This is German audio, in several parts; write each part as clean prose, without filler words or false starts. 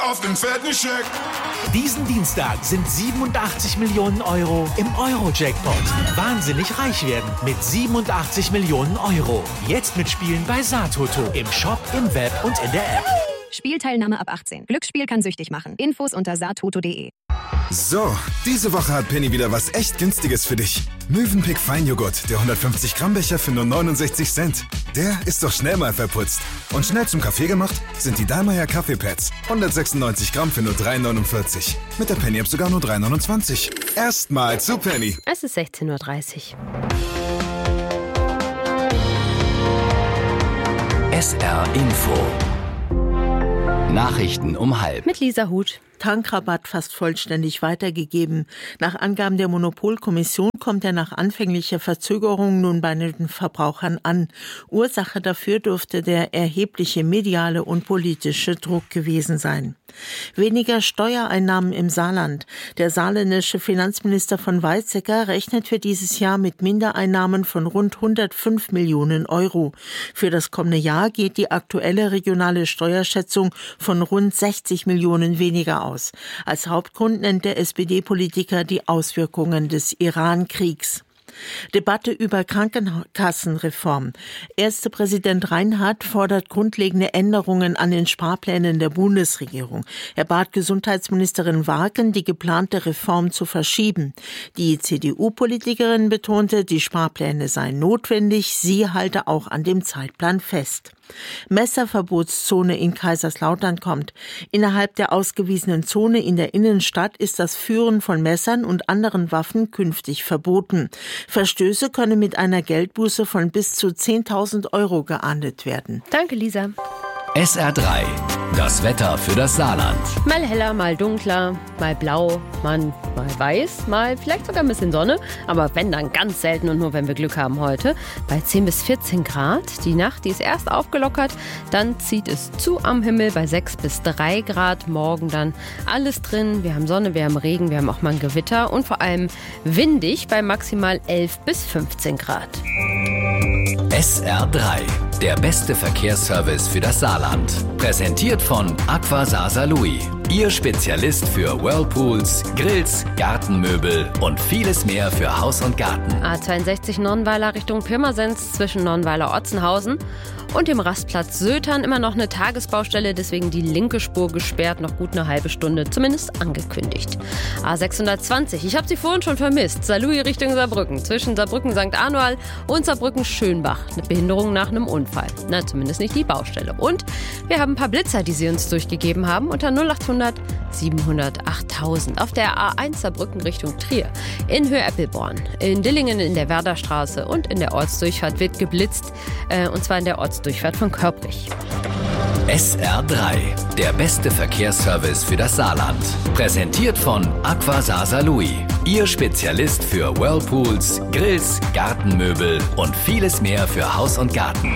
auf den fetten Scheck. Diesen Dienstag sind 87 Millionen Euro im Euro-Jackpot. Wahnsinnig reich werden mit 87 Millionen Euro. Jetzt mitspielen bei Satoto. Im Shop, im Web und in der App. Spielteilnahme ab 18. Glücksspiel kann süchtig machen. Infos unter satoto.de. So, diese Woche hat Penny wieder was echt Günstiges für dich. Mövenpick Feinjoghurt, der 150 Gramm Becher für nur 69 Cent. Der ist doch schnell mal verputzt. Und schnell zum Kaffee gemacht sind die Dallmayr Kaffeepads. 196 Gramm für nur 3,49. Mit der Penny-App sogar nur 3,29. Erstmal zu Penny. Es ist 16:30 Uhr. SR Info. Nachrichten um 12:30. Mit Lisa Huth. Tankrabatt fast vollständig weitergegeben. Nach Angaben der Monopolkommission kommt er nach anfänglicher Verzögerung nun bei den Verbrauchern an. Ursache dafür dürfte der erhebliche mediale und politische Druck gewesen sein. Weniger Steuereinnahmen im Saarland. Der saarländische Finanzminister von Weizsäcker rechnet für dieses Jahr mit Mindereinnahmen von rund 105 Millionen Euro. Für das kommende Jahr geht die aktuelle regionale Steuerschätzung von rund 60 Millionen weniger aus. Als Hauptgrund nennt der SPD-Politiker die Auswirkungen des Iran-Kriegs. Debatte über Krankenkassenreform. Ärztepräsident Reinhardt fordert grundlegende Änderungen an den Sparplänen der Bundesregierung. Er bat Gesundheitsministerin Warken, die geplante Reform zu verschieben. Die CDU-Politikerin betonte, die Sparpläne seien notwendig, sie halte auch an dem Zeitplan fest. Messerverbotszone in Kaiserslautern kommt. Innerhalb der ausgewiesenen Zone in der Innenstadt ist das Führen von Messern und anderen Waffen künftig verboten. Verstöße können mit einer Geldbuße von bis zu 10.000 Euro geahndet werden. Danke, Lisa. SR3. Das Wetter für das Saarland. Mal heller, mal dunkler, mal blau, mal weiß, mal vielleicht sogar ein bisschen Sonne. Aber wenn, dann ganz selten und nur, wenn wir Glück haben heute. Bei 10 bis 14 Grad. Die Nacht, die ist erst aufgelockert, dann zieht es zu am Himmel bei 6 bis 3 Grad. Morgen dann alles drin. Wir haben Sonne, wir haben Regen, wir haben auch mal ein Gewitter. Und vor allem windig bei maximal 11 bis 15 Grad. SR3. Der beste Verkehrsservice für das Saarland. Präsentiert von Aqua Saarlouis. Ihr Spezialist für Whirlpools, Grills, Gartenmöbel und vieles mehr für Haus und Garten. A62 Nonnweiler Richtung Pirmasens zwischen Nonnweiler-Otzenhausen und dem Rastplatz Sötern immer noch eine Tagesbaustelle, deswegen die linke Spur gesperrt, noch gut eine halbe Stunde, zumindest angekündigt. A620, ich habe sie vorhin schon vermisst, Saarlouis Richtung Saarbrücken, zwischen Saarbrücken-St. Arnoal und Saarbrücken-Schönbach. Eine Behinderung nach einem Unfall. Na, zumindest nicht die Baustelle. Und wir haben ein paar Blitzer, die sie uns durchgegeben haben, unter 0800 700 8000 auf der A1 Saarbrücken Richtung Trier, in Höhe-Eppelborn, in Dillingen in der Werderstraße und in der Ortsdurchfahrt wird geblitzt, und zwar in der Ortsdurchfahrt von Körprich. SR3, der beste Verkehrsservice für das Saarland. Präsentiert von Aqua Saarlouis. Ihr Spezialist für Whirlpools, Grills, Gartenmöbel und vieles mehr für Haus und Garten.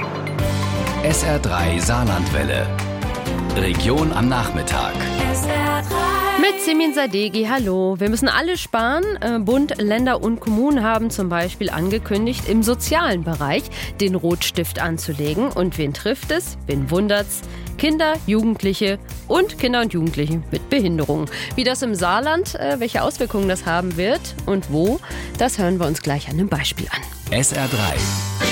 SR3 Saarlandwelle. Region am Nachmittag. Mit Semin Sadeghi, hallo. Wir müssen alle sparen. Bund, Länder und Kommunen haben zum Beispiel angekündigt, im sozialen Bereich den Rotstift anzulegen. Und wen trifft es? Wen wundert's? Kinder, Jugendliche und Kinder und Jugendliche mit Behinderungen. Wie das im Saarland, welche Auswirkungen das haben wird und wo, das hören wir uns gleich an einem Beispiel an. SR3.